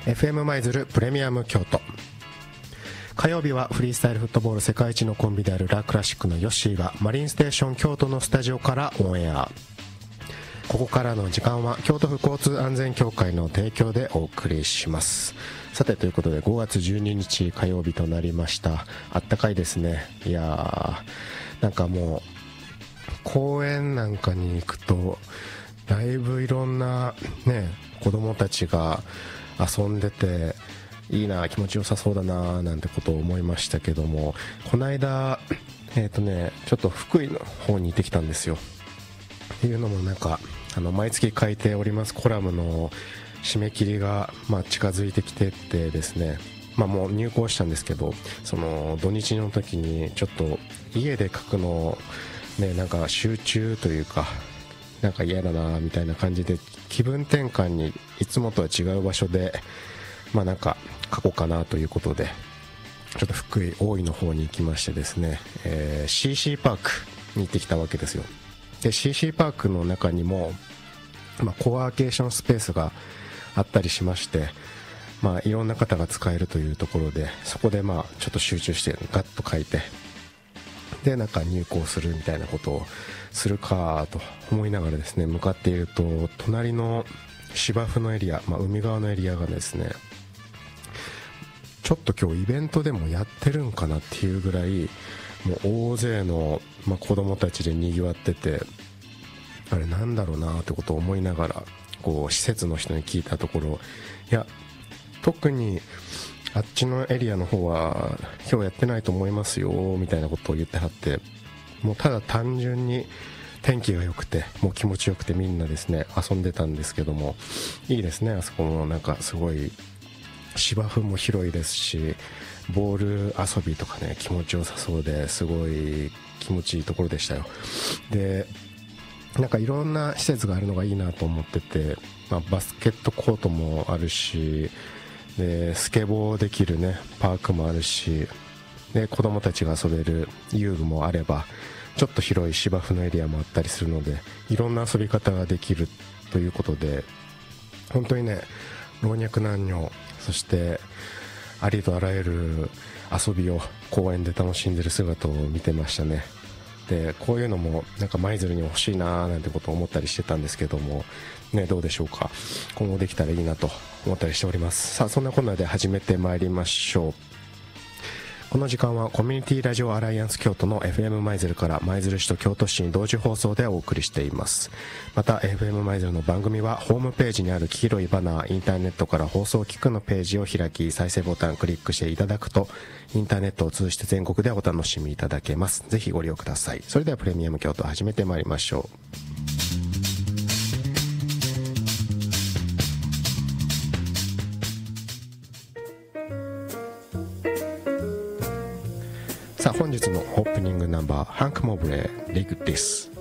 FM 舞鶴プレミアム京都。火曜日はフリースタイルフットボール世界一のコンビであるラ・クラシックのヨッシーがマリンステーション京都のスタジオからオンエア。ここからの時間は京都府交通安全協会の提供でお送りします。さて、ということで5月12日火曜日となりました。あったかいですね。いやー、なんかもう公園なんかに行くとだいぶいろんなね子供たちが遊んでていいな、気持ちよさそうだななんてことを思いましたけども、この間ちょっと福井の方に行ってきたんですよ。っていうのもなんか毎月書いておりますコラムの締め切りが近づいてきてってですね、もう入稿したんですけど、その土日の時にちょっと家で書くのね、なんか集中というかなんか嫌だなみたいな感じで気分転換にいつもとは違う場所でなんか書こうかなということでちょっと福井大井の方に行きましてですね、CC パークに行ってきたわけですよ。で CC パークの中にも、コワーケーションスペースがあったりしまして、いろんな方が使えるというところで、そこでちょっと集中してガッと書いて、でなんか入稿するみたいなことをするかと思いながらですね向かっていると、隣の芝生のエリア、海側のエリアがですね、ちょっと今日イベントでもやってるんかなっていうぐらいもう大勢の、子供たちでにぎわってて、あれなんだろうなってことを思いながらこう施設の人に聞いたところ、いや特にあっちのエリアの方は今日やってないと思いますよみたいなことを言ってはって、もうただ単純に天気が良くてもう気持ちよくてみんなですね遊んでたんですけども、いいですね。あそこもなんかすごい芝生も広いですし、ボール遊びとかね気持ちよさそうで、すごい気持ちいいところでしたよ。でなんかいろんな施設があるのがいいなと思ってて、バスケットコートもあるし、でスケボーできるねパークもあるし、で子供たちが遊べる遊具もあれば、ちょっと広い芝生のエリアもあったりするので、いろんな遊び方ができるということで、本当にね老若男女、そしてありとあらゆる遊びを公園で楽しんでる姿を見てましたね。でこういうのもなんか舞鶴に欲しいなーなんてことを思ったりしてたんですけどもね、どうでしょうか。今後できたらいいなと思ったりしております。さあそんなこんなで始めてまいりましょう。この時間はコミュニティラジオアライアンス京都の FM 舞鶴から舞鶴市と京都市に同時放送でお送りしています。また FM 舞鶴の番組はホームページにある黄色いバナー、インターネットから放送を聞くのページを開き、再生ボタンをクリックしていただくとインターネットを通じて全国でお楽しみいただけます。ぜひご利用ください。それではプレミアム京都始めてまいりましょう。さあ本日のオープニングナンバー、ハンク・モブレー、リグ・ディス。